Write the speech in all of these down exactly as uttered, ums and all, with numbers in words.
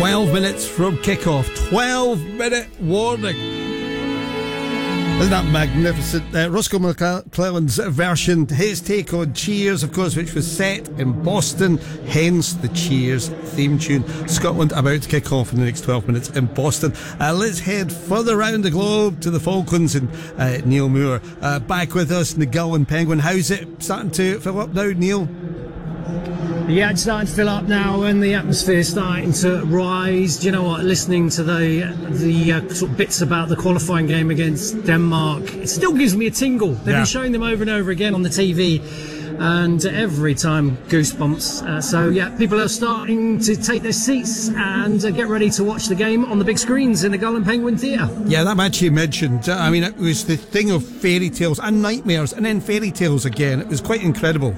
twelve minutes from kick-off. twelve minute warning. Isn't that magnificent? Uh, Roscoe McClellan's version, his take on Cheers, of course, which was set in Boston, hence the Cheers theme tune. Scotland about to kick off in the next twelve minutes in Boston. Uh, let's head further around the globe to the Falklands and uh, Neil Moore. Uh, back with us in the Gull and Penguin. How's it starting to fill up now, Neil? Yeah, it's starting to fill up now, and the atmosphere's starting to rise. Do you know what? Listening to the the uh, sort of bits about the qualifying game against Denmark, it still gives me a tingle. They've yeah. been showing them over and over again on the T V, and every time goosebumps. Uh, so yeah, people are starting to take their seats and uh, get ready to watch the game on the big screens in the Gull and Penguin Theatre. Yeah, that match you mentioned, I mean, it was the thing of fairy tales and nightmares, and then fairy tales again. It was quite incredible.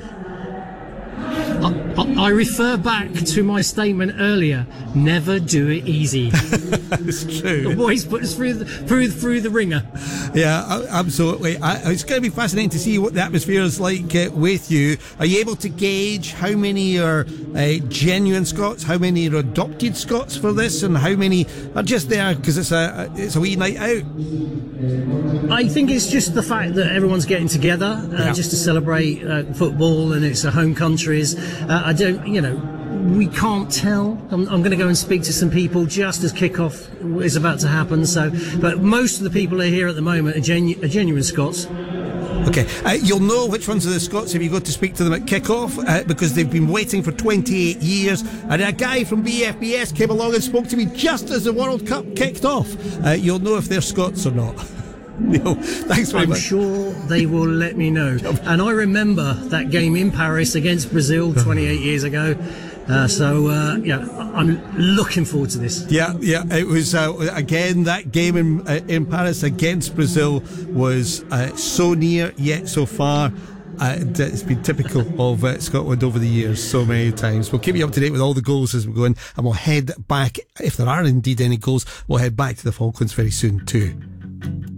I, I refer back to my statement earlier. Never do it easy. It's true. Always put us through the, through through the ringer. Yeah, absolutely. I, it's going to be fascinating to see what the atmosphere is like uh, with you. Are you able to gauge how many are uh, genuine Scots, how many are adopted Scots for this, and how many are just there because it's a it's a wee night out? I think it's just the fact that everyone's getting together uh, yeah. just to celebrate uh, football, and it's a home countries. Uh, I don't, you know, we can't tell. I'm, I'm going to go and speak to some people just as kickoff is about to happen. So, but most of the people who are here at the moment are, genu- are genuine Scots. Okay, uh, you'll know which ones are the Scots if you go to speak to them at kick-off uh, because they've been waiting for twenty-eight years, and a guy from B F B S came along and spoke to me just as the World Cup kicked off. Uh, you'll know if they're Scots or not. Neil, thanks very I'm much. I'm sure they will let me know. And I remember that game in Paris against Brazil twenty-eight years ago. Uh, so, uh, yeah, I'm looking forward to this. Yeah, yeah, it was, uh, again, that game in, uh, in Paris against Brazil was uh, so near yet so far. Uh, it's been typical of uh, Scotland over the years so many times. We'll keep you up to date with all the goals as we go in, and we'll head back, if there are indeed any goals, we'll head back to the Falklands very soon too.